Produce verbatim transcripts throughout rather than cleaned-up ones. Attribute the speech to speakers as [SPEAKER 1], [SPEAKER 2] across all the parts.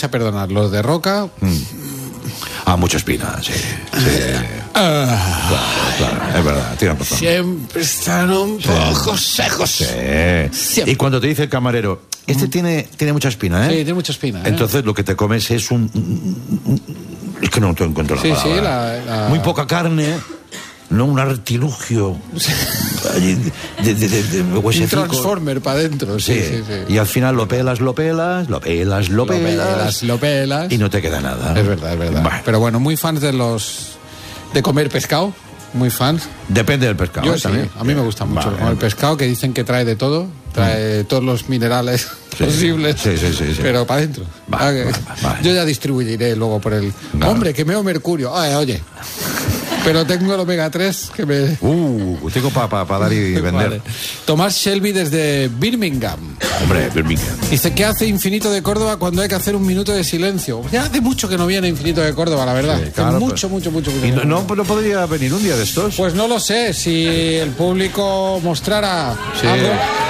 [SPEAKER 1] a perdonar, los de Roca...
[SPEAKER 2] Mm. Ah, mucha espina, sí. sí.
[SPEAKER 1] Ah,
[SPEAKER 2] claro, claro, es verdad, tiene razón.
[SPEAKER 1] Siempre están un
[SPEAKER 2] Sí.
[SPEAKER 1] poco secos.
[SPEAKER 2] Sí.
[SPEAKER 1] Siempre.
[SPEAKER 2] Y cuando te dice el camarero, este mm. tiene, tiene mucha espina, ¿eh?
[SPEAKER 1] Sí, tiene mucha espina. ¿eh?
[SPEAKER 2] Entonces lo que te comes es un... Es que no te encuentro la
[SPEAKER 1] sí,
[SPEAKER 2] palabra.
[SPEAKER 1] Sí, la, la...
[SPEAKER 2] Muy poca carne, no un artilugio de, de, de, de
[SPEAKER 1] un transformer para adentro. Sí,
[SPEAKER 2] sí.
[SPEAKER 1] Sí, sí.
[SPEAKER 2] Y al final lo pelas, lo pelas, lo pelas, lo,
[SPEAKER 1] lo
[SPEAKER 2] pelas,
[SPEAKER 1] pelas, lo pelas.
[SPEAKER 2] Y no te queda nada.
[SPEAKER 1] Es verdad, es verdad. Bah. Pero bueno, muy fans de los... de comer pescado. Muy fans.
[SPEAKER 2] Depende del pescado.
[SPEAKER 1] Yo
[SPEAKER 2] ¿eh?
[SPEAKER 1] sí,
[SPEAKER 2] También.
[SPEAKER 1] a mí me gusta mucho vale. el pescado, que dicen que trae de todo, trae mm. todos los minerales sí. posibles,
[SPEAKER 2] sí, sí, sí, sí.
[SPEAKER 1] pero para adentro.
[SPEAKER 2] Vale, vale, vale.
[SPEAKER 1] Yo ya distribuiré luego por el... Claro. Hombre, que meo mercurio. Ay, oye, pero tengo el omega tres que me...
[SPEAKER 2] Uh, tengo para pa, pa dar y vender. Vale.
[SPEAKER 1] Tomás Shelby desde Birmingham.
[SPEAKER 2] Hombre, Birmingham.
[SPEAKER 1] Dice, ¿qué hace Infinito de Córdoba cuando hay que hacer un minuto de silencio? Ya hace mucho que no viene Infinito de Córdoba, la verdad.
[SPEAKER 2] Sí, claro,
[SPEAKER 1] mucho,
[SPEAKER 2] pues,
[SPEAKER 1] mucho, mucho, mucho.
[SPEAKER 2] ¿Y no, no, no podría venir un día de estos?
[SPEAKER 1] Pues no lo sé, si el público mostrara
[SPEAKER 2] sí.
[SPEAKER 1] algo.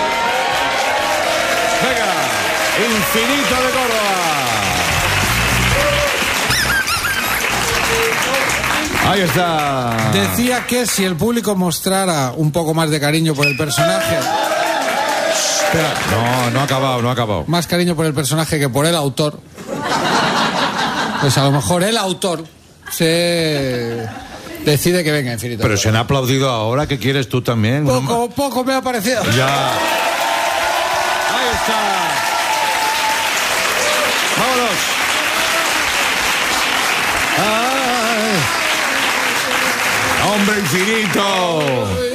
[SPEAKER 2] Venga, Infinito de Córdoba. Ahí está.
[SPEAKER 1] Decía que si el público mostrara un poco más de cariño por el personaje...
[SPEAKER 2] Espera. No, no ha acabado, no ha acabado.
[SPEAKER 1] Más cariño por el personaje que por el autor. Pues a lo mejor el autor se decide que venga Infinito.
[SPEAKER 2] Pero se han aplaudido ahora, ¿qué quieres tú también?
[SPEAKER 1] Poco, poco me ha parecido.
[SPEAKER 2] Ya. Ahí está. Vámonos. Ay. Hombre Infinito.